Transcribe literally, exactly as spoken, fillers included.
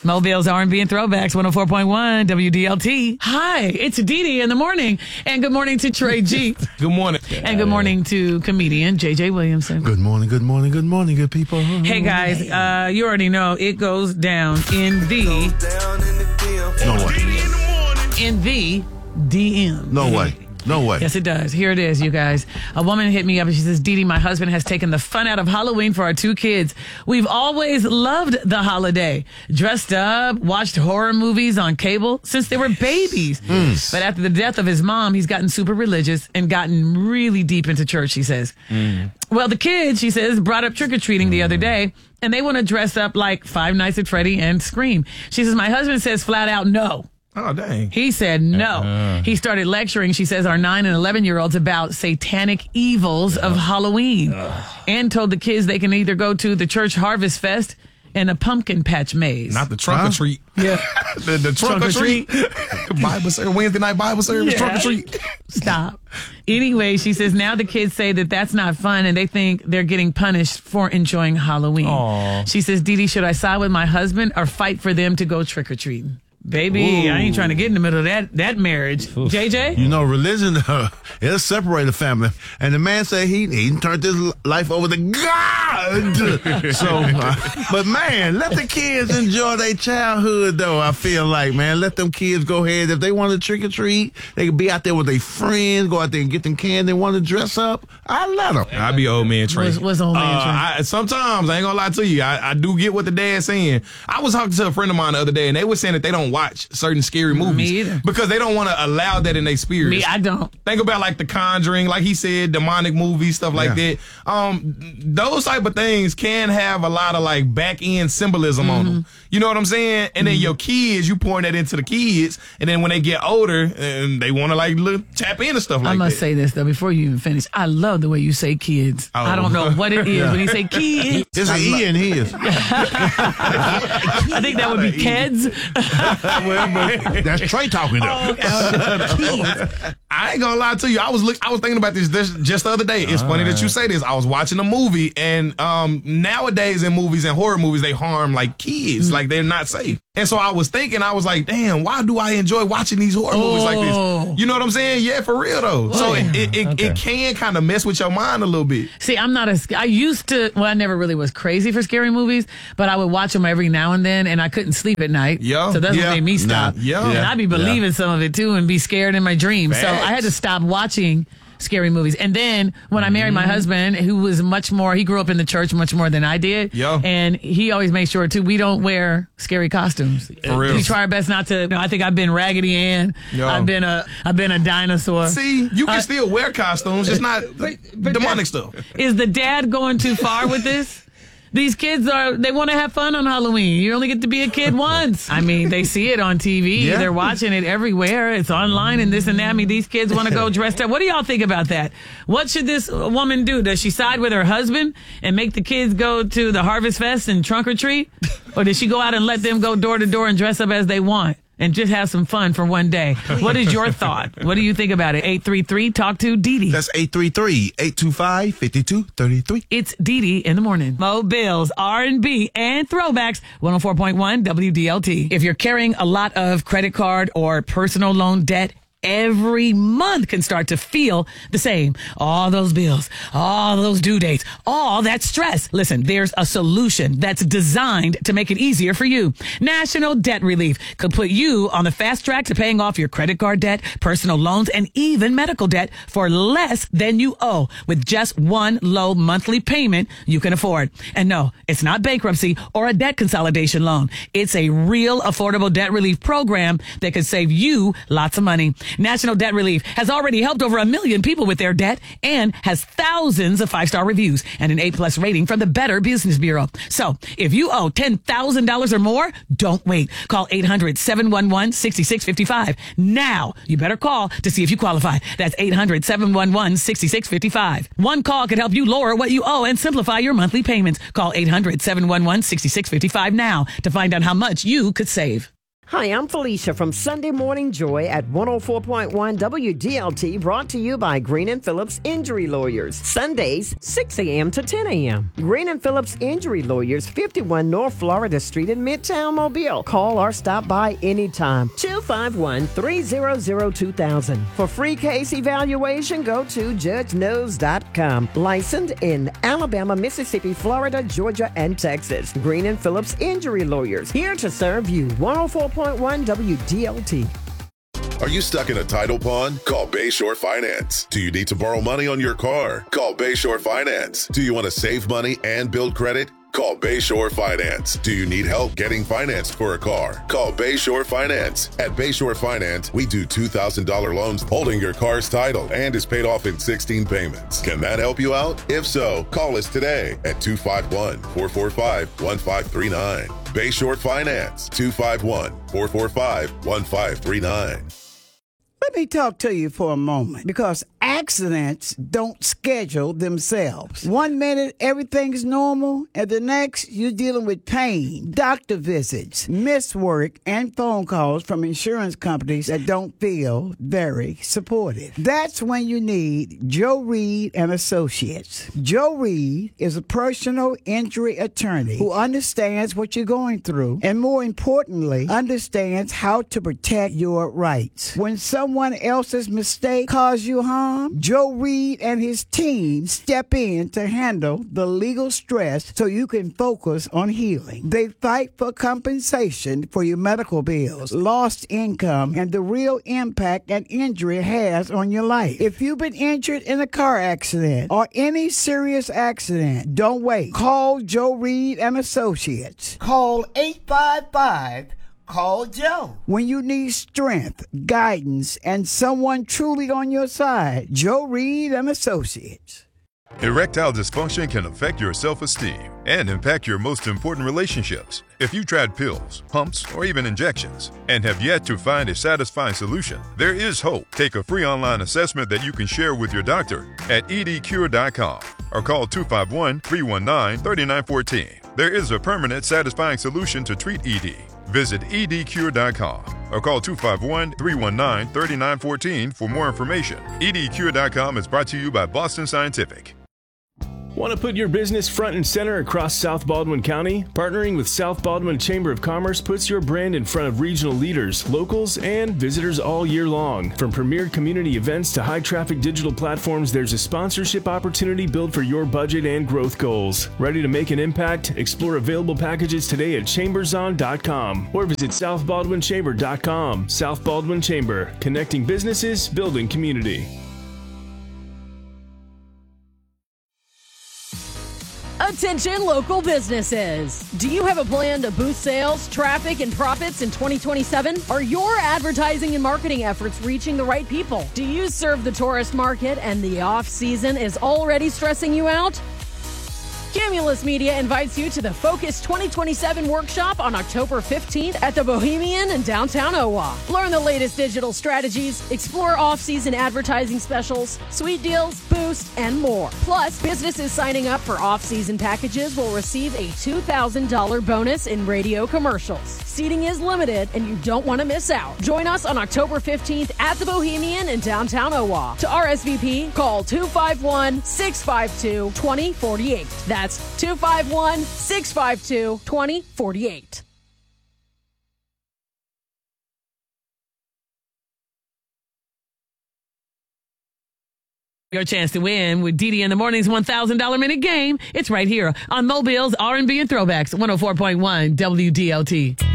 Mobile's R and B and Throwbacks, one oh four point one W D L T. Hi, it's Dee Dee in the morning. And good morning to Trey G. Good morning. And good morning to comedian J J Williamson. Good morning, good morning, good morning, good people. Hey, guys, uh, you already know it goes down in the... No way. In the D M. No way. No way. Yes, it does. Here it is, you guys. A woman hit me up and she says, Dee Dee, my husband has taken the fun out of Halloween for our two kids. We've always loved the holiday. Dressed up, watched horror movies on cable since they were babies. Mm. But after the death of his mom, he's gotten super religious and gotten really deep into church, she says. Mm. Well, the kids, she says, brought up trick-or-treating mm. the other day, and they want to dress up like Five Nights at Freddy and scream. She says, my husband says flat out no. Oh, dang. He said no. Uh-uh. He started lecturing, she says, our nine and eleven-year-olds about satanic evils uh, of Halloween uh, and told the kids they can either go to the church harvest fest and a pumpkin patch maze. Not the trunk huh? or treat. Yeah. the, the trunk, trunk or treat. treat. Bible service, Wednesday night Bible service, yeah. trunk or treat. Stop. Anyway, she says now the kids say that that's not fun and they think they're getting punished for enjoying Halloween. Aww. She says, Dee Dee, should I side with my husband or fight for them to go trick-or-treating? Baby, Ooh. I ain't trying to get in the middle of that that marriage. Oof. J J? You know, religion, uh, it'll separate a family. And the man said he, he turned his life over to God. so, uh, but man, let the kids enjoy their childhood, though, I feel like, man. Let them kids go ahead. If they want to trick or treat, they can be out there with their friends, go out there and get them candy, want to dress up. I let them. I be old man Trey. What's, what's old man uh, Trey? I, sometimes, I ain't gonna lie to you, I, I do get what the dad's saying. I was talking to a friend of mine the other day, and they were saying that they don't watch certain scary movies. Me either. Because they don't want to allow that in their spirits. Me, I don't. Think about like The Conjuring, like he said, demonic movies, stuff like yeah. that. Um, those type of things can have a lot of like back end symbolism mm-hmm. on them. You know what I'm saying? And mm-hmm. then your kids, you pouring that into the kids, and then when they get older, and they want to like look, tap into stuff like that. I must that. say this though before you even finish. I love the way you say kids. Oh. I don't know what it is yeah. when you say kids. There's an E in his. I think that would be kids. That's Trey talking though. Oh, okay. I ain't gonna lie to you. I was look, I was thinking about this, this just the other day. It's All funny right. that you say this. I was watching a movie, and um, nowadays in movies and horror movies, they harm like kids, mm-hmm. like they're not safe. And so I was thinking, I was like, damn, why do I enjoy watching these horror oh. movies like this? You know what I'm saying? Yeah, for real though. Oh, so yeah. it it, okay. it can kind of mess with your mind a little bit. See, I'm not a. I used to. Well, I never really was crazy for scary movies, but I would watch them every now and then, and I couldn't sleep at night. Yeah. So that's yeah. what made me stop. Nah. Yeah. And I'd be believing yeah. some of it too, and be scared in my dreams. Facts. So I had to stop watching scary movies. And then when mm-hmm. I married my husband, who was much more, he grew up in the church much more than I did. Yeah. And he always made sure too, we don't wear scary costumes. For real. We try our best not to. You know, I think I've been Raggedy Ann. Yo. I've been a, I've been a dinosaur. See, you can uh, still wear costumes, just not but, but demonic stuff. Is the dad going too far with this? These kids are, they want to have fun on Halloween. You only get to be a kid once. I mean, they see it on T V. Yeah. They're watching it everywhere. It's online and this and that. I mean, these kids want to go dressed up. What do y'all think about that? What should this woman do? Does she side with her husband and make the kids go to the Harvest Fest and trunk or treat? Or does she go out and let them go door to door and dress up as they want? And just have some fun for one day. What is your thought? What do you think about it? eight three three, talk to Dee Dee. That's eight three three, eight two five, five two three three. It's Dee Dee in the morning. Mobile's R and B and Throwbacks, one oh four point one W D L T. If you're carrying a lot of credit card or personal loan debt, every month can start to feel the same. All those bills, all those due dates, all that stress. Listen, there's a solution that's designed to make it easier for you. National Debt Relief could put you on the fast track to paying off your credit card debt, personal loans, and even medical debt for less than you owe with just one low monthly payment you can afford. And no, it's not bankruptcy or a debt consolidation loan. It's a real affordable debt relief program that could save you lots of money. National Debt Relief has already helped over a million people with their debt and has thousands of five-star reviews and an A-plus rating from the Better Business Bureau. So if you owe ten thousand dollars or more, don't wait. Call eight hundred, seven one one, six six five five. Now, you better call to see if you qualify. That's eight hundred, seven one one, six six five five. One call could help you lower what you owe and simplify your monthly payments. Call eight hundred, seven one one, six six five five now to find out how much you could save. Hi, I'm Felicia from Sunday Morning Joy at one oh four point one W D L T, brought to you by Green and Phillips Injury Lawyers. Sundays, six a.m. to ten a.m. Green and Phillips Injury Lawyers, fifty-one North Florida Street in Midtown Mobile. Call or stop by anytime. two five one, three hundred, two thousand. For free case evaluation, go to judge knows dot com. Licensed in Alabama, Mississippi, Florida, Georgia, and Texas. Green and Phillips Injury Lawyers, here to serve you. one oh four point one W D L T. Are you stuck in a title pond? Call Bayshore Finance. Do you need to borrow money on your car? Call Bayshore Finance. Do you want to save money and build credit? Call Bayshore Finance. Do you need help getting financed for a car? Call Bayshore Finance. At Bayshore Finance, we do two thousand dollars loans holding your car's title and is paid off in sixteen payments. Can that help you out? If so, call us today at two five one, four four five, one five three nine. Bayshore Finance, two five one, four four five, one five three nine. Let me talk to you for a moment, because accidents don't schedule themselves. One minute, everything's normal, and the next, you're dealing with pain, doctor visits, missed work, and phone calls from insurance companies that don't feel very supportive. That's when you need Joe Reed and Associates. Joe Reed is a personal injury attorney who understands what you're going through, and more importantly, understands how to protect your rights. When someone Someone else's mistake cause you harm, Joe Reed and his team step in to handle the legal stress so you can focus on healing. They fight for compensation for your medical bills, lost income, and the real impact an injury has on your life. If you've been injured in a car accident or any serious accident, don't wait. Call Joe Reed and Associates. Call eight five five Call Joe. When you need strength, guidance, and someone truly on your side, Joe Reed and Associates. Erectile dysfunction can affect your self-esteem and impact your most important relationships. If you tried pills, pumps, or even injections and have yet to find a satisfying solution, there is hope. Take a free online assessment that you can share with your doctor at e d cure dot com or call two five one, three one nine, three nine one four. There is a permanent, satisfying solution to treat E D. Visit e d cure dot com or call two five one, three one nine, three nine one four for more information. e d cure dot com is brought to you by Boston Scientific. Want to put your business front and center across South Baldwin County? Partnering with South Baldwin Chamber of Commerce puts your brand in front of regional leaders, locals, and visitors all year long. From premier community events to high-traffic digital platforms, there's a sponsorship opportunity built for your budget and growth goals. Ready to make an impact? Explore available packages today at chambers on dot com or visit south baldwin chamber dot com. South Baldwin Chamber, connecting businesses, building community. Attention local businesses. Do you have a plan to boost sales, traffic, and profits in twenty twenty-seven? Are your advertising and marketing efforts reaching the right people? Do you serve the tourist market and the off-season is already stressing you out? Cumulus Media invites you to the Focus twenty twenty-seven workshop on October fifteenth at the Bohemian in downtown Owa. Learn the latest digital strategies, explore off-season advertising specials, sweet deals, boosts, and more. Plus, businesses signing up for off-season packages will receive a two thousand dollars bonus in radio commercials. Seating is limited, and you don't want to miss out. Join us on October fifteenth at the Bohemian in downtown Owa. To R S V P, call two five one, six five two, two zero four eight. That's two five one, six five two, two zero four eight. Your chance to win with Dee Dee in the Morning's one thousand dollars minute game. It's right here on Mobile's R and B and Throwbacks, one oh four point one W D L T.